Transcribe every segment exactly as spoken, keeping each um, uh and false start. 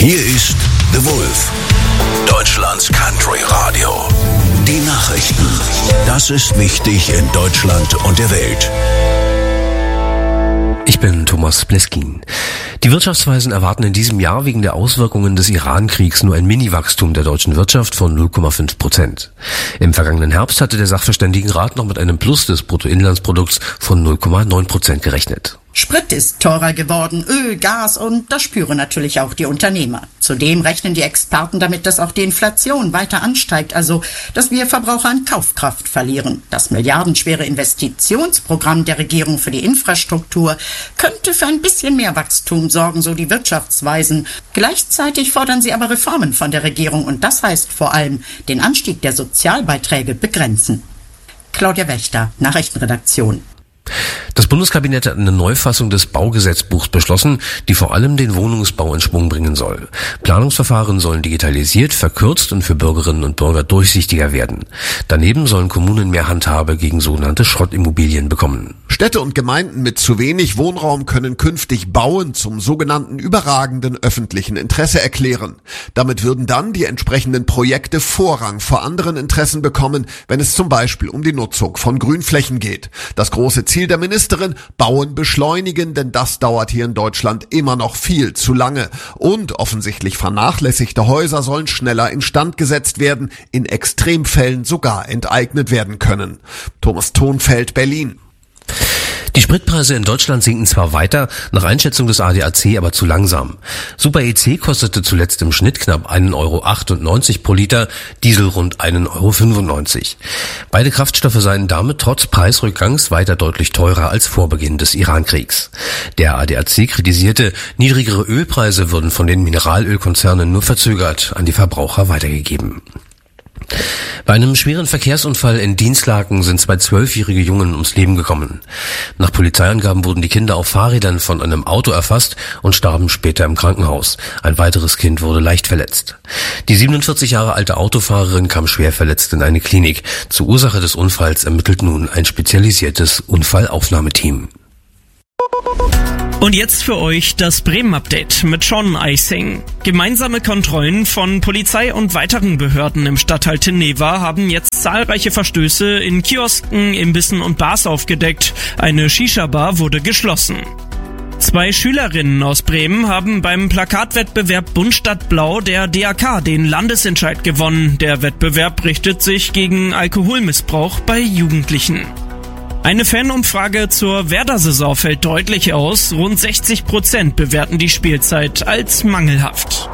Hier ist The Wolf, Deutschlands Country Radio. Die Nachrichten. Das ist wichtig in Deutschland und der Welt. Ich bin Thomas Pleskin. Die Wirtschaftsweisen erwarten in diesem Jahr wegen der Auswirkungen des Iran-Kriegs nur ein Mini-Wachstum der deutschen Wirtschaft von null Komma fünf Prozent. Im vergangenen Herbst hatte der Sachverständigenrat noch mit einem Plus des Bruttoinlandsprodukts von null Komma neun Prozent gerechnet. Sprit ist teurer geworden, Öl, Gas und das spüren natürlich auch die Unternehmer. Zudem rechnen die Experten damit, dass auch die Inflation weiter ansteigt, also dass wir Verbraucher an Kaufkraft verlieren. Das milliardenschwere Investitionsprogramm der Regierung für die Infrastruktur könnte für ein bisschen mehr Wachstum sorgen, so die Wirtschaftsweisen. Gleichzeitig fordern sie aber Reformen von der Regierung und das heißt vor allem den Anstieg der Sozialbeiträge begrenzen. Claudia Wächter, Nachrichtenredaktion. Das Bundeskabinett hat eine Neufassung des Baugesetzbuchs beschlossen, die vor allem den Wohnungsbau in Schwung bringen soll. Planungsverfahren sollen digitalisiert, verkürzt und für Bürgerinnen und Bürger durchsichtiger werden. Daneben sollen Kommunen mehr Handhabe gegen sogenannte Schrottimmobilien bekommen. Städte und Gemeinden mit zu wenig Wohnraum können künftig Bauen zum sogenannten überragenden öffentlichen Interesse erklären. Damit würden dann die entsprechenden Projekte Vorrang vor anderen Interessen bekommen, wenn es zum Beispiel um die Nutzung von Grünflächen geht. Das große Ziel der Ministerin: Bauen beschleunigen, denn das dauert hier in Deutschland immer noch viel zu lange. Und offensichtlich vernachlässigte Häuser sollen schneller instand gesetzt werden, in Extremfällen sogar enteignet werden können. Thomas Thonfeld, Berlin. Die Spritpreise in Deutschland sinken zwar weiter, nach Einschätzung des A D A C aber zu langsam. Super E C kostete zuletzt im Schnitt knapp ein Euro achtundneunzig pro Liter, Diesel rund ein Euro fünfundneunzig. Beide Kraftstoffe seien damit trotz Preisrückgangs weiter deutlich teurer als vor Beginn des Iran-Kriegs. Der A D A C kritisierte, niedrigere Ölpreise würden von den Mineralölkonzernen nur verzögert an die Verbraucher weitergegeben. Bei einem schweren Verkehrsunfall in Dinslaken sind zwei zwölfjährige Jungen ums Leben gekommen. Nach Polizeiangaben wurden die Kinder auf Fahrrädern von einem Auto erfasst und starben später im Krankenhaus. Ein weiteres Kind wurde leicht verletzt. Die siebenundvierzig Jahre alte Autofahrerin kam schwer verletzt in eine Klinik. Zur Ursache des Unfalls ermittelt nun ein spezialisiertes Unfallaufnahmeteam. Und jetzt für euch das Bremen-Update mit Sean Eising. Gemeinsame Kontrollen von Polizei und weiteren Behörden im Stadtteil Teneva haben jetzt zahlreiche Verstöße in Kiosken, Imbissen und Bars aufgedeckt. Eine Shisha-Bar wurde geschlossen. Zwei Schülerinnen aus Bremen haben beim Plakatwettbewerb Bund Stadt Blau der D A K den Landesentscheid gewonnen. Der Wettbewerb richtet sich gegen Alkoholmissbrauch bei Jugendlichen. Eine Fanumfrage zur Werder-Saison fällt deutlich aus. Rund sechzig Prozent bewerten die Spielzeit als mangelhaft.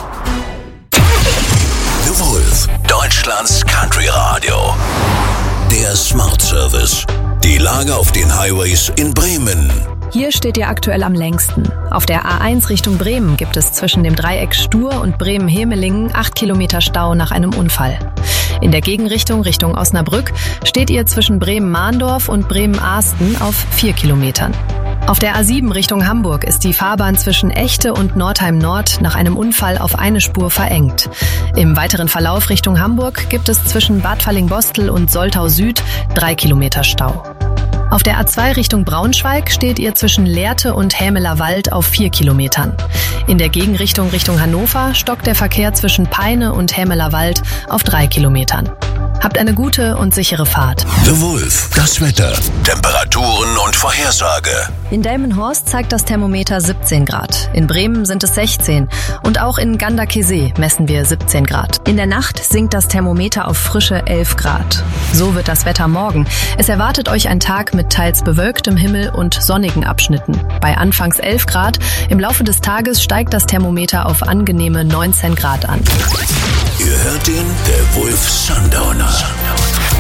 The Wolf, Deutschlands Country Radio. Der Smart Service. Die Lage auf den Highways in Bremen. Hier steht ihr aktuell am längsten. Auf der A eins Richtung Bremen gibt es zwischen dem Dreieck Stur und Bremen-Hemelingen acht Kilometer Stau nach einem Unfall. In der Gegenrichtung Richtung Osnabrück steht ihr zwischen Bremen-Mahndorf und Bremen-Ahsten auf vier Kilometern. Auf der A sieben Richtung Hamburg ist die Fahrbahn zwischen Echte und Nordheim Nord nach einem Unfall auf eine Spur verengt. Im weiteren Verlauf Richtung Hamburg gibt es zwischen Bad Fallingbostel und Soltau Süd drei Kilometer Stau. Auf der A zwei Richtung Braunschweig steht ihr zwischen Lehrte und Hämeler Wald auf vier Kilometern. In der Gegenrichtung Richtung Hannover stockt der Verkehr zwischen Peine und Hämeler Wald auf drei Kilometern. Habt eine gute und sichere Fahrt. The Wolf, das Wetter, Temperaturen und Vorhersage. In Delmenhorst zeigt das Thermometer siebzehn Grad. In Bremen sind es sechzehn. Und auch in Gandakesee messen wir siebzehn Grad. In der Nacht sinkt das Thermometer auf frische elf Grad. So wird das Wetter morgen. Es erwartet euch ein Tag mit teils bewölktem Himmel und sonnigen Abschnitten. Bei anfangs elf Grad. Im Laufe des Tages steigt das Thermometer auf angenehme neunzehn Grad an. Ihr hört ihn, der Wolf Sundowner.